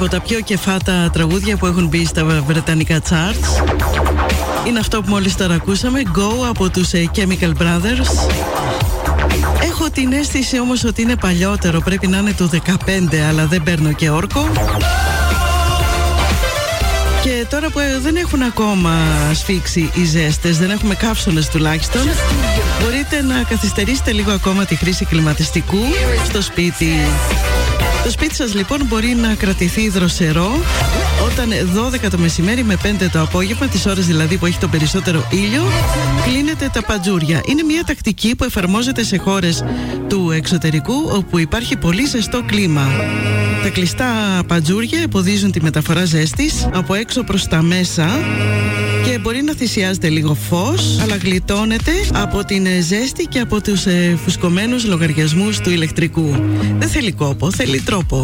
Από τα πιο κεφάτα τραγούδια που έχουν μπει στα βρετανικά charts είναι αυτό που μόλις τώρα ακούσαμε, Go από τους Chemical Brothers. Έχω την αίσθηση όμως ότι είναι παλιότερο, πρέπει να είναι του 15, αλλά δεν παίρνω και όρκο. Και τώρα που δεν έχουν ακόμα σφίξει οι ζέστες, δεν έχουμε καύσωνες τουλάχιστον, μπορείτε να καθυστερήσετε λίγο ακόμα τη χρήση κλιματιστικού στο σπίτι. Το σπίτι σας λοιπόν μπορεί να κρατηθεί δροσερό όταν 12 το μεσημέρι με 5 το απόγευμα, τις ώρες δηλαδή που έχει τον περισσότερο ήλιο, κλείνετε τα παντζούρια. Είναι μια τακτική που εφαρμόζεται σε χώρες του εξωτερικού όπου υπάρχει πολύ ζεστό κλίμα. Τα κλειστά παντζούρια εμποδίζουν τη μεταφορά ζέστης από έξω προς τα μέσα και μπορεί να θυσιάζετε λίγο φως, αλλά γλιτώνετε από την ζέστη και από τους φουσκωμένους λογαριασμούς του ηλεκτρικού. Δεν θέλει κόπο, θέλει τρόπο.